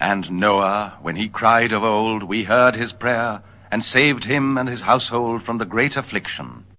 And Noah, when he cried of old, we heard his prayer, and saved him and his household from the great affliction.